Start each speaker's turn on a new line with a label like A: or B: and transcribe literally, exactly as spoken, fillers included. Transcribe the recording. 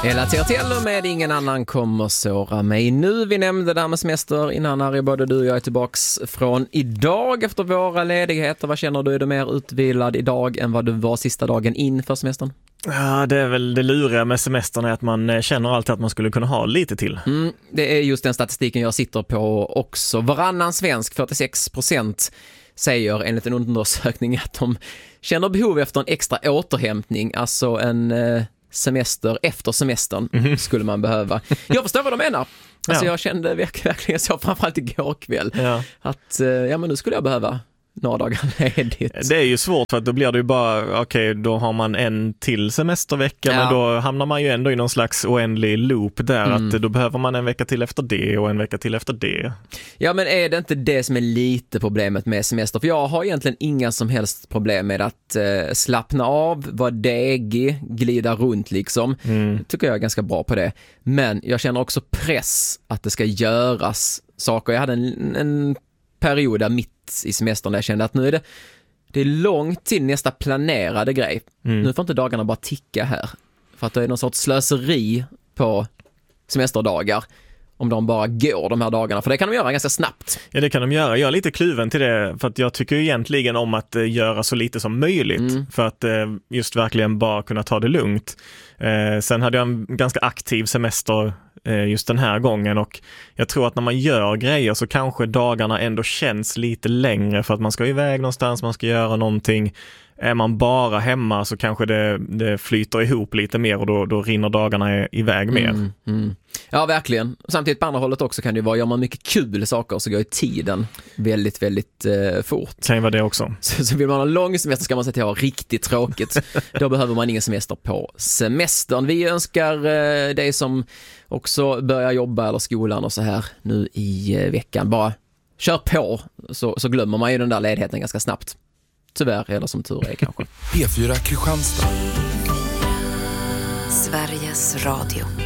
A: Hela Tertello med Ingen annan kommer såra mig nu. Vi nämnde där med semester innan, Harry, både du och jag är tillbaks från idag efter våra ledigheter. Vad känner du? Är du mer utvilad idag än vad du var sista dagen inför semestern?
B: Ja, det är väl det luriga med semestern är att man känner alltid att man skulle kunna ha lite till.
A: Mm, det är just den statistiken jag sitter på också. Varannan svensk, fyrtiosex procent, säger enligt en undersökning att de känner behov efter en extra återhämtning, alltså en eh, semester efter semestern mm-hmm. skulle man behöva. Jag förstår vad de menar. Alltså ja. Jag kände verk- verkligen så framförallt igår kväll ja. att eh, ja, men nu skulle jag behöva några dagar ledigt.
B: Det är ju svårt för att då blir det ju bara, okej, okay, då har man en till semestervecka ja. men då hamnar man ju ändå i någon slags oändlig loop där mm. att då behöver man en vecka till efter det och en vecka till efter det.
A: Ja, men är det inte det som är lite problemet med semester? För jag har egentligen inga som helst problem med att eh, slappna av, vara degig, glida runt liksom. Mm. Tycker jag är ganska bra på det. Men jag känner också press att det ska göras saker. Jag hade en, en period där mitt i semestern där jag kände att nu är det, det är långt till nästa planerade grej. Mm. Nu får inte dagarna bara ticka här. För att det är någon sorts slöseri på semesterdagar om de bara går de här dagarna. För det kan de göra ganska snabbt.
B: Ja, det kan de göra. Jag är lite kluven till det för att jag tycker egentligen om att eh, göra så lite som möjligt. Mm. För att eh, just verkligen bara kunna ta det lugnt. Eh, sen hade jag en ganska aktiv semester eh, just den här gången och jag tror att när man gör grejer så kanske dagarna ändå känns lite längre för att man ska iväg någonstans, man ska göra någonting. Är man bara hemma så kanske det, det flyter ihop lite mer och då, då rinner dagarna iväg mer.
A: Mm, mm. Ja, verkligen. Samtidigt på andra hållet också kan det ju vara, gör man mycket kul saker så går ju tiden väldigt, väldigt eh, fort.
B: Kan ju vara det också.
A: Så, så vill man ha en lång semester ska man säga till att ha riktigt tråkigt. Då behöver man ingen semester på semestern. Vi önskar eh, dig som också börjar jobba eller skolan och så här nu i eh, veckan. Bara kör på så, så glömmer man ju den där ledigheten ganska snabbt. Tyvärr, eller som tur är kanske.
C: P fyra Kristianstad.
D: Sveriges Radio.